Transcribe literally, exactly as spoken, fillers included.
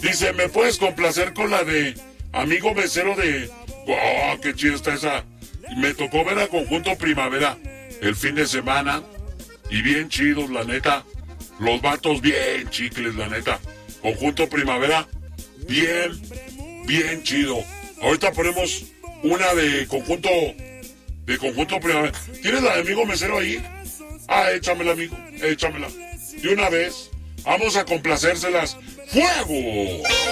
Dice, ¿me puedes complacer con la de Amigo Mesero de... ¡Oh, qué chida está esa! Me tocó ver a Conjunto Primavera el fin de semana. Y bien chidos, la neta. Los vatos bien chicles, la neta. Conjunto Primavera, bien, bien chido. Ahorita ponemos una de Conjunto... De Conjunto Primavera. ¿Tienes la de Amigo Mesero ahí? Ah, échamela, amigo. Échamela. De una vez. Vamos a complacérselas. ¡Fuego!